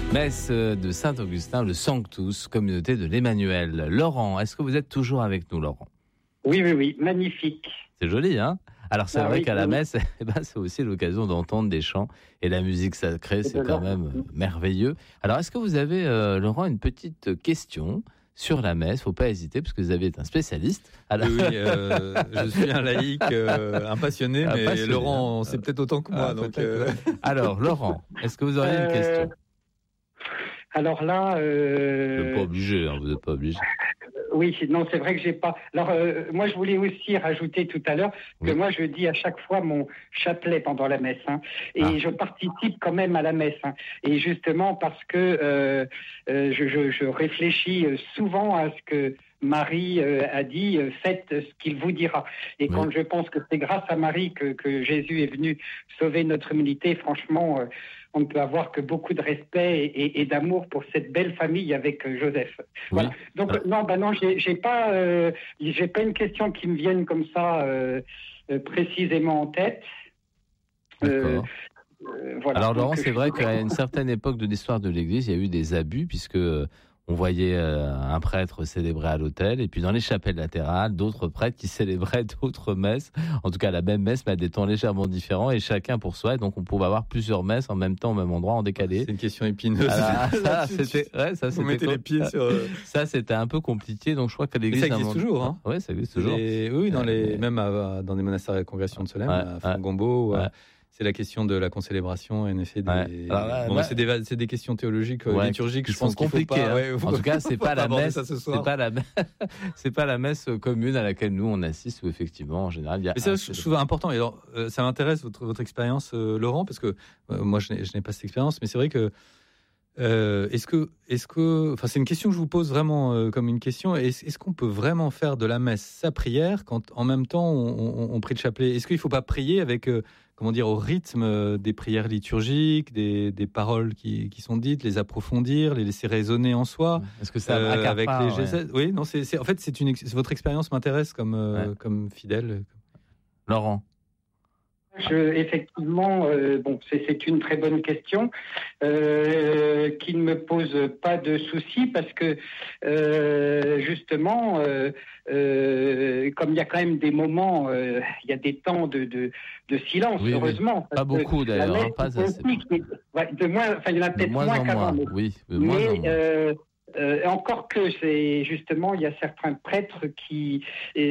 Messe de Saint-Augustin, le Sanctus, communauté de l'Emmanuel. Laurent, est-ce que vous êtes toujours avec nous, Laurent ? Oui, magnifique. C'est joli, hein ? Alors c'est vrai oui, qu'à la messe, c'est aussi l'occasion d'entendre des chants et la musique sacrée, c'est quand même merveilleux. Alors est-ce que vous avez, Laurent, une petite question sur la messe ? Faut pas hésiter parce que vous avez un spécialiste. Alors... Oui, je suis un laïc, un passionné, mais Laurent, c'est peut-être autant que moi. Donc, Alors Laurent, est-ce que vous auriez une question ? Alors là, vous n'êtes pas obligé, vous n'êtes pas obligé. Oui, non, c'est vrai que j'ai pas. Alors, moi, je voulais aussi rajouter tout à l'heure que moi, je dis à chaque fois mon chapelet pendant la messe, et je participe quand même à la messe, et justement parce que je réfléchis souvent à ce que Marie a dit, faites ce qu'il vous dira. Et quand je pense que c'est grâce à Marie que Jésus est venu sauver notre humanité, franchement, on ne peut avoir que beaucoup de respect et d'amour pour cette belle famille avec Joseph. Voilà. Donc non, j'ai pas une question qui me vienne comme ça précisément en tête. Voilà. Alors Laurent, c'est vrai qu'à une certaine époque de l'histoire de l'Église, il y a eu des abus puisque on voyait un prêtre célébrer à l'autel, et puis dans les chapelles latérales, d'autres prêtres qui célébraient d'autres messes, en tout cas la même messe, mais à des temps légèrement différents, et chacun pour soi, et donc on pouvait avoir plusieurs messes en même temps, au même endroit, en décalé. C'est une question épineuse. Vous mettez les pieds sur... Ça, c'était un peu compliqué, donc je crois que l'Église... Mais ça existe toujours, hein. Oui, ça existe toujours. Oui, même dans des monastères et congrégations de Solesmes, à Font-Gombault, c'est la question de la concélébration, en effet. C'est des questions théologiques, liturgiques, qui sont compliquées. En tout cas, c'est pas la messe. C'est pas la messe commune à laquelle nous on assiste, où effectivement, en général, il y a. Mais ça, je trouve important. Et alors, ça m'intéresse votre expérience, Laurent, parce que moi, je n'ai pas cette expérience, mais c'est vrai que. Est-ce que, enfin, c'est une question que je vous pose vraiment comme une question. Est-ce qu'on peut vraiment faire de la messe sa prière quand en même temps on prie le chapelet ? Est-ce qu'il ne faut pas prier avec, au rythme des prières liturgiques, des paroles qui sont dites, les approfondir, les laisser résonner en soi ? Est-ce que ça avec les gestes ? Oui, non, en fait, votre expérience m'intéresse comme fidèle. Laurent. Effectivement, c'est une très bonne question qui ne me pose pas de soucis parce que justement, comme il y a quand même des moments, il y a des temps de silence, heureusement. Pas beaucoup d'ailleurs, pas assez. Il y en a peut-être moins qu'avant. Oui, mais encore que c'est justement, il y a certains prêtres qui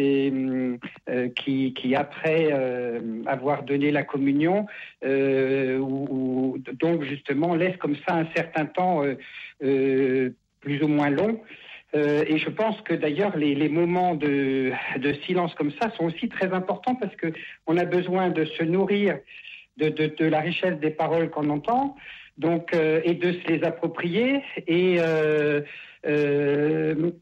après avoir donné la communion, donc justement laissent comme ça un certain temps plus ou moins long. Et je pense que d'ailleurs les moments de silence comme ça sont aussi très importants parce que on a besoin de se nourrir de la richesse des paroles qu'on entend. Donc, et de se les approprier et le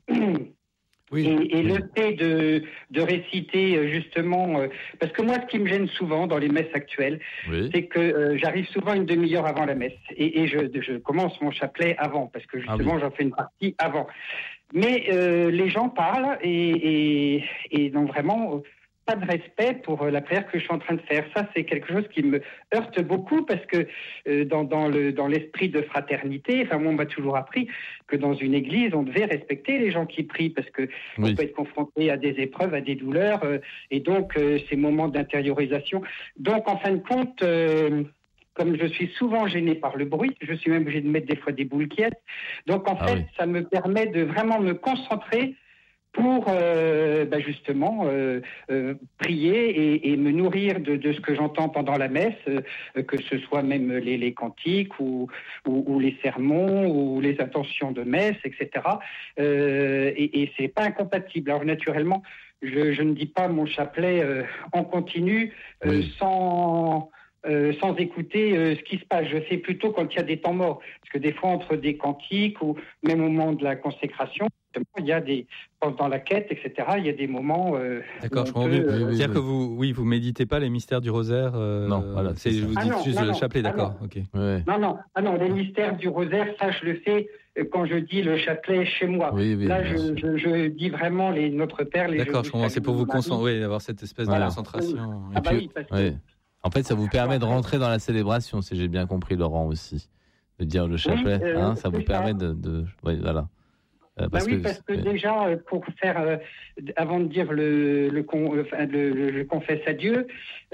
fait de réciter justement, parce que moi, ce qui me gêne souvent dans les messes actuelles, c'est que j'arrive souvent une demi-heure avant la messe et je commence mon chapelet avant, parce que justement, j'en fais une partie avant. Mais les gens parlent et n'ont vraiment pas de respect pour la prière que je suis en train de faire. Ça, c'est quelque chose qui me heurte beaucoup parce que dans l'esprit de fraternité, enfin, moi, on m'a toujours appris que dans une église, on devait respecter les gens qui prient parce que on peut être confronté à des épreuves, à des douleurs, et donc ces moments d'intériorisation. Donc, en fin de compte, comme je suis souvent gêné par le bruit, je suis même obligé de mettre des fois des boules quiètes. Donc, en fait, ça me permet de vraiment me concentrer pour justement prier et me nourrir de ce que j'entends pendant la messe, que ce soit même les cantiques ou les sermons ou les intentions de messe, etc. Et c'est pas incompatible. Alors naturellement, je ne dis pas mon chapelet en continu sans écouter ce qui se passe. Je fais plutôt quand il y a des temps morts. Parce que des fois, entre des cantiques ou même au moment de la consécration, il y a dans la quête, etc., il y a des moments... D'accord, je comprends bien. C'est-à-dire que vous méditez pas les mystères du rosaire Non, voilà. Je vous dis juste le chapelet, d'accord. Okay. Non, les mystères du rosaire, ça, je le fais quand je dis le chapelet chez moi. Là, je dis vraiment Notre Père... D'accord, je comprends. C'est pour vous concentrer, avoir cette espèce de concentration. En fait, ça vous permet de rentrer dans la célébration, si j'ai bien compris, Laurent, aussi. de dire le chapelet, ça vous permet de... Oui, voilà. Parce que déjà, pour faire, avant de dire je confesse à Dieu,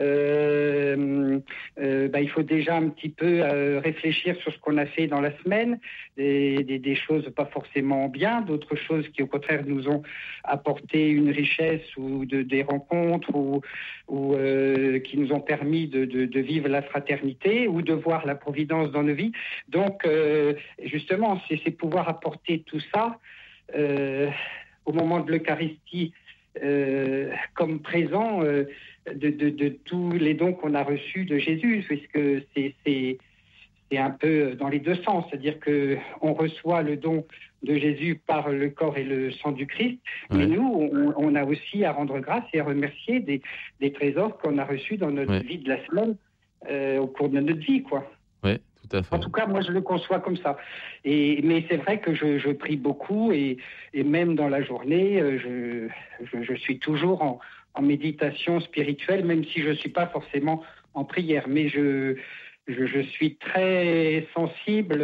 il faut déjà un petit peu réfléchir sur ce qu'on a fait dans la semaine, des choses pas forcément bien, d'autres choses qui au contraire nous ont apporté une richesse ou des rencontres ou qui nous ont permis de vivre la fraternité ou de voir la providence dans nos vies. Donc, justement, c'est pouvoir apporter tout ça au moment de l'Eucharistie comme présent de tous les dons qu'on a reçus de Jésus, puisque c'est un peu dans les deux sens, c'est-à-dire qu'on reçoit le don de Jésus par le corps et le sang du Christ, mais nous, on a aussi à rendre grâce et à remercier des trésors qu'on a reçus dans notre vie de la semaine au cours de notre vie, quoi. Oui. Tout à fait. En tout cas, moi, je le conçois comme ça. Mais c'est vrai que je prie beaucoup et même dans la journée, je suis toujours en méditation spirituelle, même si je ne suis pas forcément en prière. Mais je suis très sensible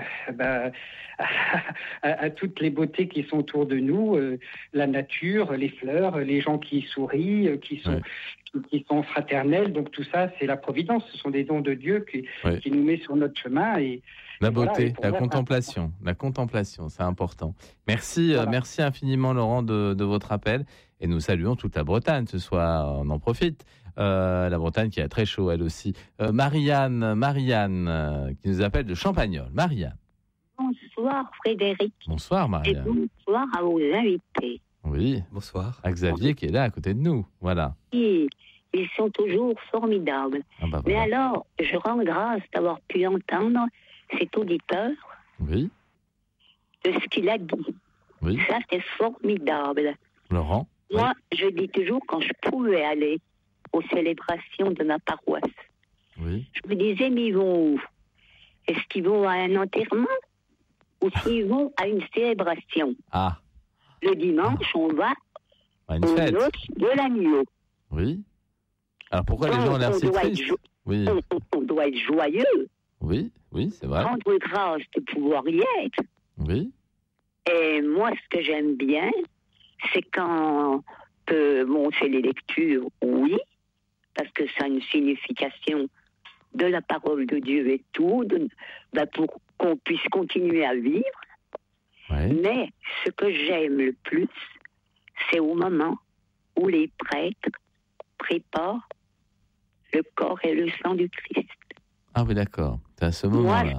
à toutes les beautés qui sont autour de nous, la nature, les fleurs, les gens qui sourient, qui sont fraternels. Donc tout ça, c'est la providence. Ce sont des dons de Dieu qui nous met sur notre chemin. La beauté, la contemplation, c'est important. Merci, merci infiniment Laurent de votre appel. Et nous saluons toute la Bretagne ce soir. On en profite. La Bretagne qui a très chaud elle aussi. Marianne, qui nous appelle de Champagnole. Marianne. Bonsoir Frédéric. Bonsoir Marianne. Et bonsoir à vos invités. Oui, bonsoir. À Xavier qui est là à côté de nous. Voilà. Ils sont toujours formidables. Voilà. Mais alors, je rends grâce d'avoir pu entendre cet auditeur de ce qu'il a dit. Oui. Ça, c'est formidable. Laurent. Moi, je dis toujours quand je pouvais aller aux célébrations de ma paroisse, je me disais, mais ils vont où? Est-ce qu'ils vont à un enterrement ou s'ils vont à une célébration? Le dimanche, on va à une fête de l'agneau. Oui. Alors pourquoi les gens ont l'air si tristes? On doit être joyeux. Oui, c'est vrai. Rendre grâce de pouvoir y être. Oui. Et moi, ce que j'aime bien, c'est quand on fait les lectures, parce que ça a une signification de la parole de Dieu et tout, pour qu'on puisse continuer à vivre. Mais ce que j'aime le plus, c'est au moment où les prêtres préparent le corps et le sang du Christ. Ah oui, d'accord. C'est à ce moment-là.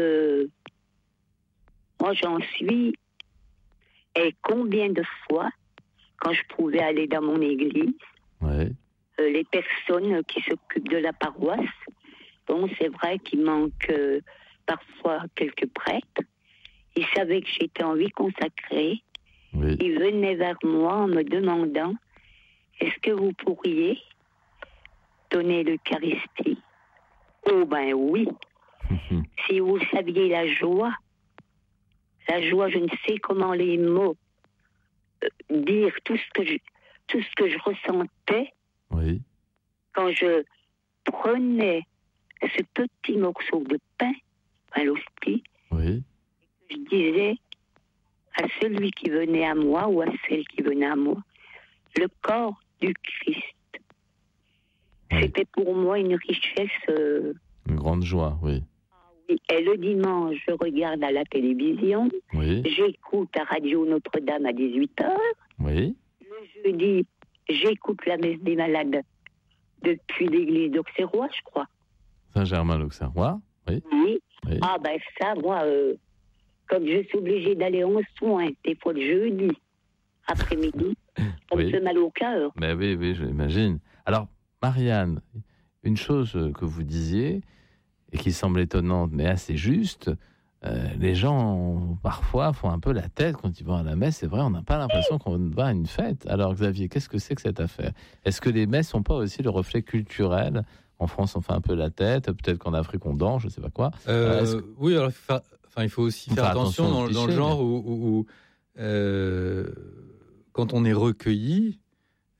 Moi, j'en suis. Et combien de fois, quand je pouvais aller dans mon église, les personnes qui s'occupent de la paroisse, c'est vrai qu'il manque parfois quelques prêtres. Ils savaient que j'étais en vie consacrée. Ils venaient vers moi en me demandant « Est-ce que vous pourriez donner l'Eucharistie ?» Oh ben oui. Si vous saviez la joie, je ne sais comment les mots dire tout ce que je ressentais quand je prenais ce petit morceau de pain, l'hostie, je disais à celui qui venait à moi ou à celle qui venait à moi, le corps du Christ. C'était pour moi une richesse. Une grande joie, Et le dimanche, je regarde à la télévision. J'écoute à Radio Notre-Dame à 18h. Le jeudi, j'écoute la messe des malades depuis l'église d'Auxerrois, je crois. Saint-Germain-l'Auxerrois, Ah ben ça, moi, comme je suis obligée d'aller en soins, des fois le jeudi, après-midi, ça me fait mal au cœur. Mais oui, je l'imagine. Alors, Marianne, une chose que vous disiez, et qui semble étonnante, mais assez juste, les gens, parfois, font un peu la tête quand ils vont à la messe. C'est vrai, on n'a pas l'impression qu'on va à une fête. Alors, Xavier, qu'est-ce que c'est que cette affaire? Est-ce que les messes ne sont pas aussi le reflet culturel? En France, on fait un peu la tête. Peut-être qu'en Afrique, on danse, je ne sais pas quoi. Oui, alors, il faut aussi faire attention dans le genre où quand on est recueilli,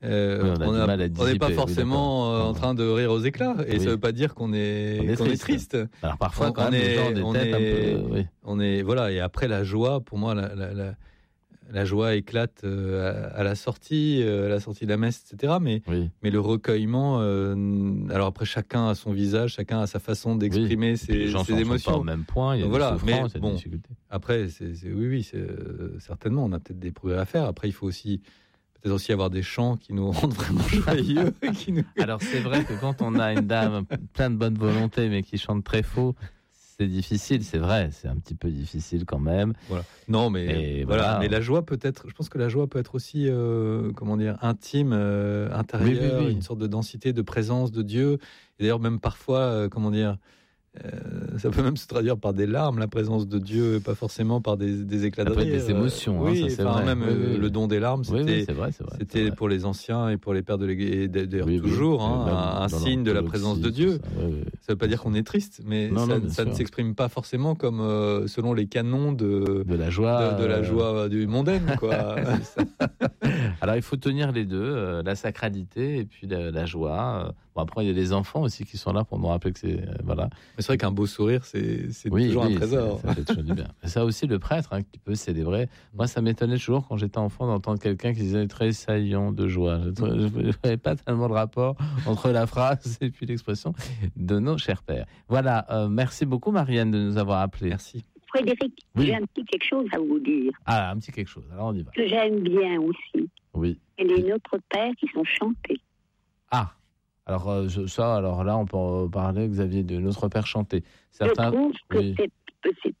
on n'est pas forcément en train de rire aux éclats, et ça ne veut pas dire qu'on est triste. Alors parfois, quand même, on est voilà. Et après, la joie, pour moi, la joie éclate à la sortie de la messe, etc. Mais le recueillement, alors après, chacun a son visage, chacun a sa façon d'exprimer ses émotions. Sont pas au même point, il y a des souffrances, il y a des difficultés. Après, certainement, on a peut-être des progrès à faire. Après, il faut peut-être aussi avoir des chants qui nous rendent vraiment joyeux. Alors c'est vrai que quand on a une dame plein de bonne volonté, mais qui chante très faux, c'est difficile, c'est vrai, c'est un petit peu difficile quand même. Voilà. Non, mais voilà. Mais la joie peut-être, je pense que la joie peut être aussi, intime, intérieure, une sorte de densité, de présence de Dieu. Et d'ailleurs, même parfois, ça peut même se traduire par des larmes, la présence de Dieu, et pas forcément par des éclats de rire. Des émotions, ça c'est vrai. Même le don des larmes, c'était c'est vrai. pour les anciens et pour les pères de l'Église, d'ailleurs toujours, un signe de la présence de Dieu. Ça ne veut pas dire qu'on est triste, mais ça ne s'exprime pas forcément comme selon les canons de la joie, du mondaine, quoi. Alors il faut tenir les deux, la sacralité et puis la joie. Bon, après il y a les enfants aussi qui sont là pour nous rappeler que c'est voilà. Mais c'est vrai qu'un beau sourire, c'est toujours un trésor. Ça fait toujours du bien. Et ça aussi, le prêtre qui peut célébrer. Moi, ça m'étonnait toujours quand j'étais enfant d'entendre quelqu'un qui disait tressaillant de joie. Je n'avais pas tellement de rapport entre la phrase et puis l'expression de nos chers pères. Voilà, merci beaucoup Marianne de nous avoir appelés. Merci. Frédéric, j'ai un petit quelque chose à vous dire. Ah, un petit quelque chose, alors on y va. Que j'aime bien aussi. Oui. Et les Notre Père qui sont chantés. Ah, alors là, on peut parler, Xavier, de Notre Père chanté. Certains, je trouve que c'est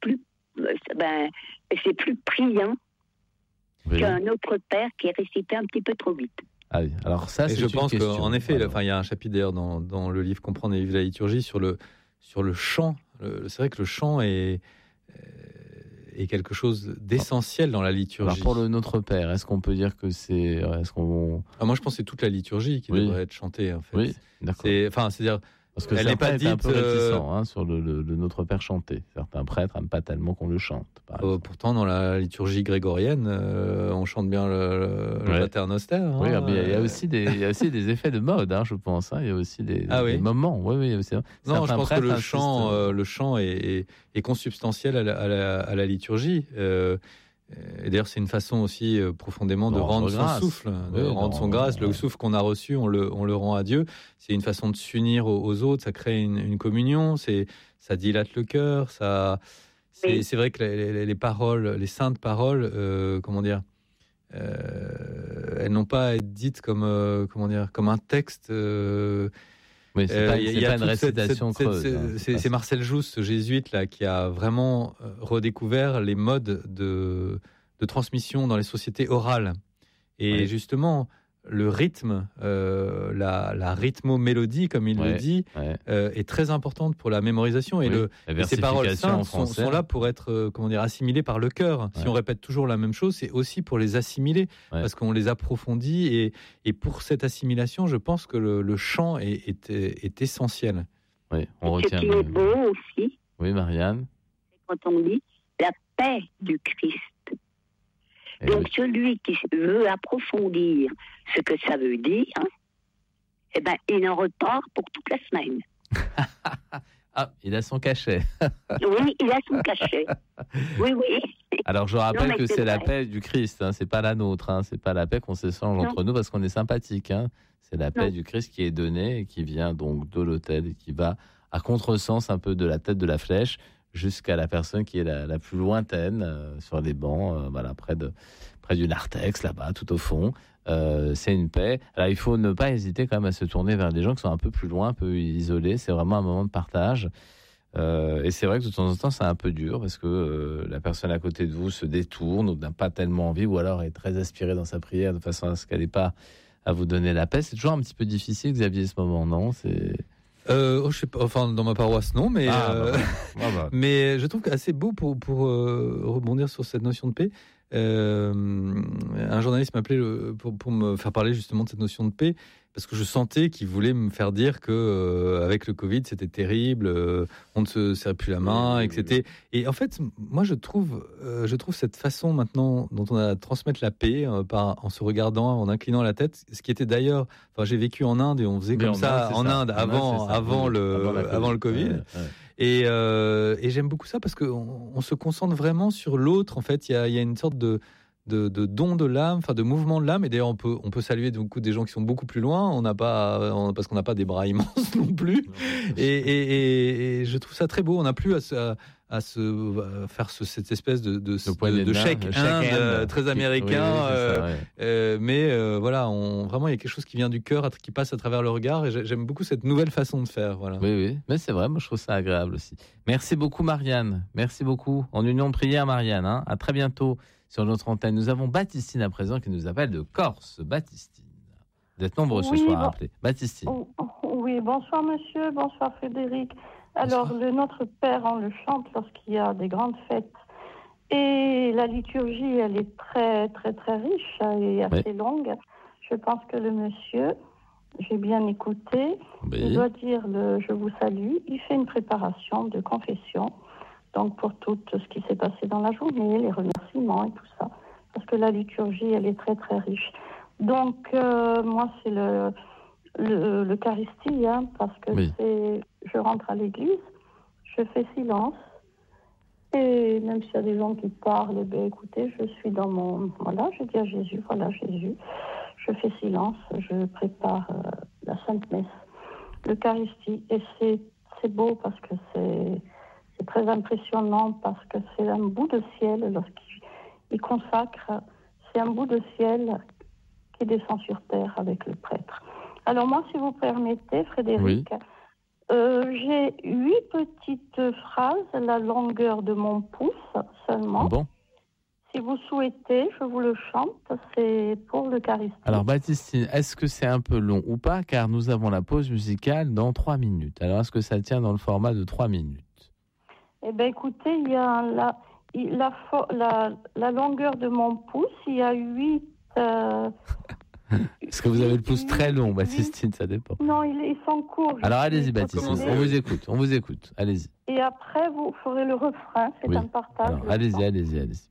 plus priant qu'un Autre Père qui est récité un petit peu trop vite. Ah oui, alors ça, c'est je pense qu'en effet, il y a un chapitre d'ailleurs dans le livre Comprendre et vivre la liturgie sur le chant. C'est vrai que le chant est quelque chose d'essentiel dans la liturgie. Alors pour le Notre Père, est-ce qu'on peut dire que c'est... moi, je pense que c'est toute la liturgie qui devrait être chantée, en fait. Oui, d'accord. C'est-à-dire... Parce que elle n'est pas dite un peu réticent sur le Notre Père chanté. Certains prêtres n'aiment pas tellement qu'on le chante. Pourtant, dans la liturgie grégorienne, on chante bien le Pater Noster. Oui, mais il y a aussi des effets de mode, je pense. Il y a aussi des moments. Oui, non, je pense que le chant est consubstantiel à la liturgie. Et d'ailleurs, c'est une façon aussi profondément de rendre son souffle, de rendre son grâce. Le souffle qu'on a reçu, on le rend à Dieu. C'est une façon de s'unir aux autres, ça crée une communion, ça dilate le cœur. C'est vrai que les paroles, les saintes paroles, elles n'ont pas à être dites comme un texte. Oui, c'est pas une récitation creuse. C'est Marcel Jousse, ce jésuite là, qui a vraiment redécouvert les modes de transmission dans les sociétés orales. Et justement, le rythme, la rythmo-mélodie, comme il le dit, est très importante pour la mémorisation. Et ces paroles saintes sont là pour être assimilées par le cœur. Si on répète toujours la même chose, c'est aussi pour les assimiler, parce qu'on les approfondit. Et pour cette assimilation, je pense que le chant est essentiel. Oui, on retient. Ce qui est beau aussi, Marianne, c'est quand on dit la paix du Christ. Donc celui qui veut approfondir ce que ça veut dire, il en repart pour toute la semaine. Il a son cachet. Oui, il a son cachet. Oui. Alors je rappelle que c'est la paix du Christ, c'est pas la nôtre, c'est pas la paix qu'on s'échange entre nous parce qu'on est sympathique. C'est la paix du Christ qui est donnée et qui vient donc de l'autel et qui va à contresens un peu de la tête de la flèche jusqu'à la personne qui est la plus lointaine sur les bancs, près du narthex, là-bas, tout au fond. C'est une paix. Alors, il faut ne pas hésiter quand même à se tourner vers des gens qui sont un peu plus loin, un peu isolés. C'est vraiment un moment de partage. Et c'est vrai que de temps en temps, c'est un peu dur parce que la personne à côté de vous se détourne ou n'a pas tellement envie ou alors est très aspirée dans sa prière de façon à ce qu'elle n'ait pas à vous donner la paix. C'est toujours un petit peu difficile, Xavier, ce moment, non ? Je sais pas, dans ma paroisse non, mais mais je trouve assez beau pour rebondir sur cette notion de paix. Un journaliste m'a appelé pour me faire parler justement de cette notion de paix parce que je sentais qu'il voulait me faire dire que avec le Covid c'était terrible, on ne se serrait plus la main, et que c'était. Et en fait, moi je trouve cette façon maintenant dont on a à transmettre la paix en se regardant, en inclinant la tête, ce qui était d'ailleurs. Enfin, j'ai vécu en Inde et on faisait comme ça en Inde avant le Covid. Et j'aime beaucoup ça parce qu'on se concentre vraiment sur l'autre. En fait, il y a une sorte de don de l'âme, enfin de mouvement de l'âme. Et d'ailleurs, on peut saluer des gens qui sont beaucoup plus loin. Parce qu'on n'a pas des bras immenses non plus. Et je trouve ça très beau. On n'a plus à se faire cette espèce de shake hand très américain. Mais voilà, vraiment, il y a quelque chose qui vient du cœur, qui passe à travers le regard. Et j'aime beaucoup cette nouvelle façon de faire. Voilà. Oui, mais c'est vrai, moi je trouve ça agréable aussi. Merci beaucoup, Marianne. Merci beaucoup. En union de prière, Marianne. À très bientôt sur notre antenne. Nous avons Baptistine à présent qui nous appelle de Corse. Baptistine. Vous êtes nombreux ce soir à appeler. Baptistine. Oui, bonsoir monsieur, bonsoir Frédéric. Alors, le Notre Père, on le chante lorsqu'il y a des grandes fêtes. Et la liturgie, elle est très, très, très riche et assez longue. Je pense que le monsieur, j'ai bien écouté, il doit dire je vous salue. Il fait une préparation de confession, donc pour tout ce qui s'est passé dans la journée, les remerciements et tout ça. Parce que la liturgie, elle est très, très riche. Donc, moi, c'est l'Eucharistie, parce que je rentre à l'église, je fais silence, et même s'il y a des gens qui parlent, écoutez, je suis dans mon... Voilà, je dis à Jésus, je fais silence, je prépare la Sainte Messe, l'Eucharistie, et c'est beau parce que c'est très impressionnant, parce que c'est un bout de ciel, lorsqu'il consacre, c'est un bout de ciel qui descend sur terre avec le prêtre. Alors moi, si vous permettez, Frédéric, j'ai 8 petites phrases, la longueur de mon pouce seulement. Bon. Si vous souhaitez, je vous le chante, c'est pour l'Eucharistie. Alors Baptistine, est-ce que c'est un peu long ou pas? Car nous avons la pause musicale dans 3 minutes. Alors est-ce que ça tient dans le format de 3 minutes? Eh bien écoutez, il y a la longueur de mon pouce, il y a 8... Est-ce que vous avez le pouce très long, Baptistine? Ça dépend. Non, ils sont courts. Alors allez-y, Baptistine, on vous écoute, allez-y. Et après, vous ferez le refrain, c'est un partage. Alors, allez-y.